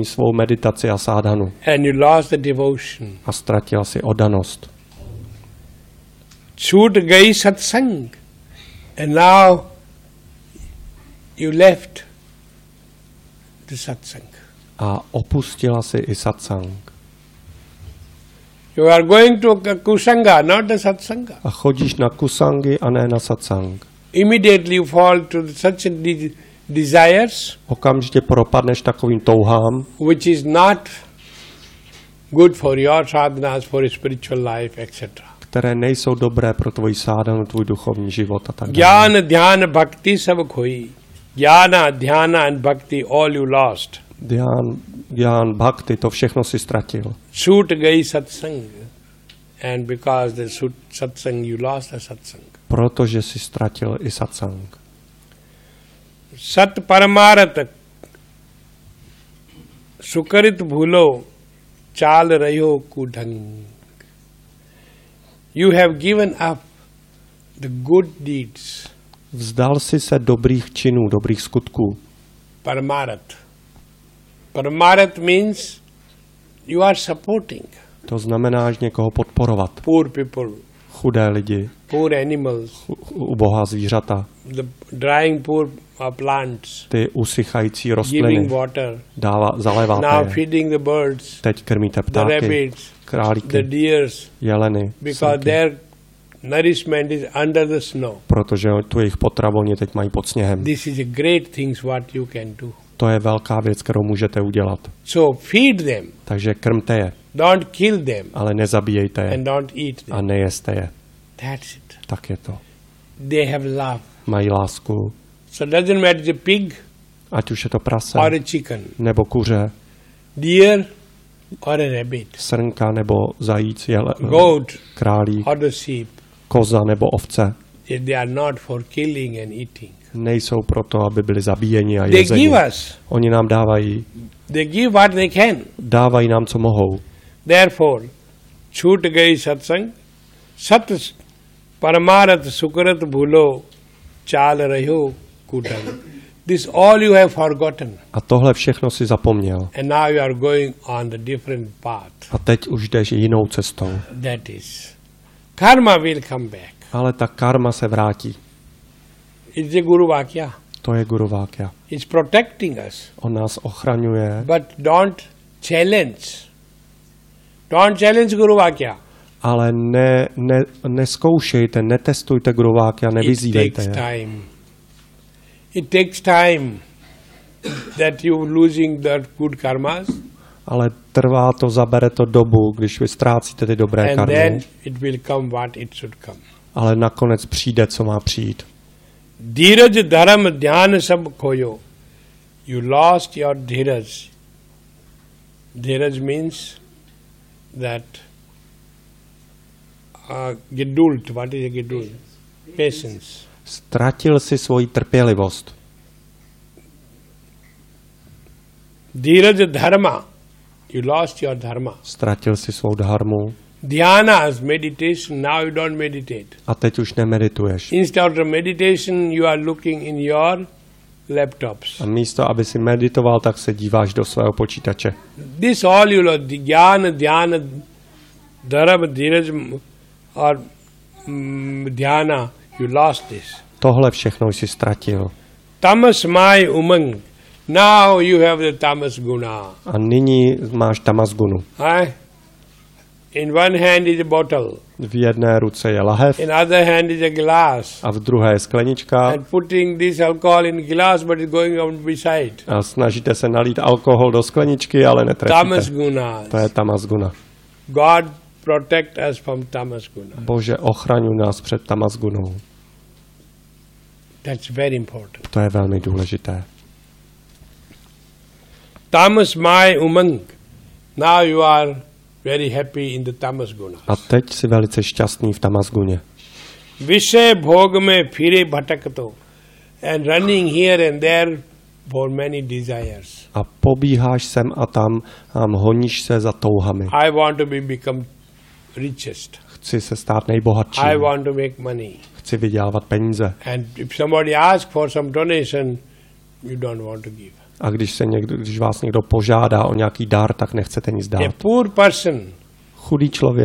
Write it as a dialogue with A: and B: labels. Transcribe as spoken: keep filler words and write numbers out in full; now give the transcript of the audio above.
A: mění svou meditaci a sádhanu.
B: And you lost the devotion.
A: A ztratil si oddanost.
B: Chut gayi satsang. And now you left the satsang.
A: A opustila si i satsang.
B: You are going to kusanga, not the satsanga.
A: A chodíš na kusangy a ne na satsang.
B: Immediately you fall to such de- desires,
A: Okamžitě propadneš takovým touhám,
B: which is not good for your sadhanas, for your spiritual life, et cetera.
A: které nejsou dobré pro tvoji sádhanu, tvůj duchovní život a tak dále.
B: Jnana, dhyana, bhakti sab khoyi. Jnana, dhyana and bhakti, all you lost.
A: Dhyan, dhyan, bhakti, to všechno si ztratil.
B: Chut gayi satsang. And because the sut- satsang, you lost the satsang.
A: Protože si ztratil i satsang.
B: Sat paramarat sukarit bhulo chal rayo kudhang. You have given up the good deeds.
A: Vzdal si se dobrých činů, dobrých skutků.
B: Paramarat. Paramarat means you are supporting
A: To znamená, že někoho podporovat.
B: poor people,
A: Chudé lidi,
B: poor animals,
A: ubohá zvířata,
B: the drying poor uh, plants,
A: ty usychající
B: giving
A: rostliny,
B: water,
A: dává, zaléváte
B: now
A: je.
B: feeding the birds,
A: Teď krmíte
B: the
A: ptáky,
B: rabbits, the
A: králíky,
B: deers,
A: jeleny,
B: because
A: srnky,
B: their nourishment is under the snow.
A: protože tu jejich potravu oni teď mají pod sněhem.
B: This is a great thing what you can do.
A: To je velká věc, kterou můžete udělat.
B: So feed them,
A: Takže krmte je,
B: don't kill them,
A: ale nezabíjejte je
B: and don't eat
A: a
B: them.
A: nejeste je.
B: That's it.
A: Tak je to.
B: They have love.
A: Mají lásku,
B: So it doesn't matter the pig
A: ať už je to prase,
B: or a chicken,
A: nebo kuře,
B: deer or a rabbit,
A: srnka nebo zajíc, jele,
B: goat
A: králík,
B: or the sheep.
A: koza nebo ovce.
B: They are not for killing and eating.
A: Nejsou proto, aby byli zabíjeni a
B: They
A: jezeni.
B: give us.
A: Oni nám dávají,
B: They give what they can.
A: dávají nám, co mohou.
B: Therefore, chut gayi satsang, sat paramarat sukarat bhulo chal rayo kudang. This all you have forgotten.
A: A tohle všechno si zapomněl.
B: And now you are going on the different path.
A: A teď už jdeš jinou cestou.
B: That is, karma will come back.
A: Ale ta karma se vrátí.
B: It's a Guru Vakya.
A: To je Guru Vákya.
B: It's protecting us.
A: On nás ochraňuje,
B: But don't challenge. Don't challenge Guru Vakya.
A: ale ne, ne, neskoušejte, netestujte Guru Vákya,
B: It
A: nevyzývejte
B: takes
A: je.
B: time. It takes time that you losing that good karmas,
A: Ale trvá to, zabere to dobu, když vy ztrácíte ty dobré
B: and
A: karmy.
B: then it will come what it should come.
A: Ale nakonec přijde, co má přijít.
B: Dhiraj dharam dhyan sab khoyo. You lost your dhiraj. Dhiraj means that uh, gedult. What is a gedult? Patience.
A: Ztratil si svoji trpělivost.
B: Dhiraj dharma. You lost your dharma.
A: Ztratil si svou dharmu
B: Dhyana is meditation. Now you don't meditate.
A: a teď už nemedituješ.
B: Instead of meditation, you are looking in your laptops.
A: A místo, aby si meditoval, tak se díváš do svého počítače.
B: This all you lost. Jnana, dhyana, dharma, dhiraj, or mm, dhyana. You lost this.
A: Tohle všechno jsi ztratil.
B: Tamas mai umang. Now you have the tamas guna.
A: A nyní máš tamasgunu.
B: Huh? In one hand is a bottle.
A: V jedné ruce je lahev
B: In other hand is a glass.
A: a v druhé je sklenička
B: And putting this alcohol in glass, but it's going on beside.
A: a snažíte se nalít alkohol do skleničky, ale
B: Tamas
A: netrefíte.
B: guna.
A: To je tamasguna.
B: God protect us from tamas guna.
A: Bože, ochraňuj nás před tamasgunou.
B: That's very important.
A: To je velmi důležité.
B: Tamas mai umang. Now you are very happy in the tamas guna.
A: A teď jsi velice šťastný v tamasguně.
B: Vishay bhog mein phire bhatakto and running here and there for many desires.
A: A pobíháš sem a tam a honíš se za touhami.
B: I want to be become richest.
A: Chci se stát nejbohatším.
B: I want to make money.
A: Chci vydělávat peníze.
B: And if somebody asks for some donation, you don't want to give.
A: A když, se někdo, když vás někdo požádá o nějaký dar, tak nechcete nic
B: A
A: dát.
B: poor person
A: Chudý člověk